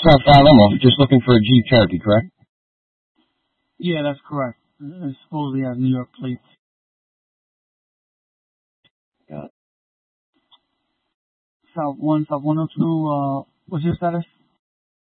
South Alamo, just looking for a Jeep Cherokee, correct? Yeah, that's correct. It supposedly has New York plates. Got it. South 102, what's your status?